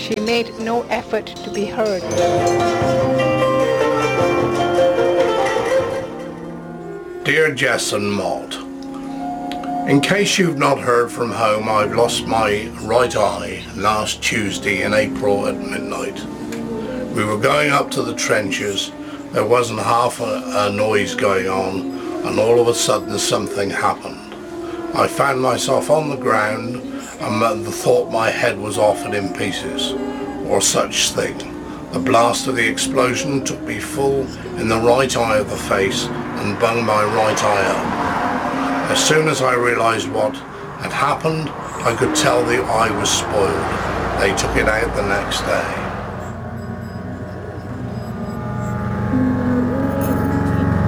She made no effort to be heard. Dear Jess and Maud, in case you've not heard from home, I've lost my right eye last Tuesday in April at midnight. We were going up to the trenches, there wasn't half a noise going on, and all of a sudden something happened. I found myself on the ground and thought my head was off and in pieces, or such thing. The blast of the explosion took me full in the right eye of the face and bunged my right eye up. As soon as I realised what had happened, I could tell the eye was spoiled. They took it out the next day.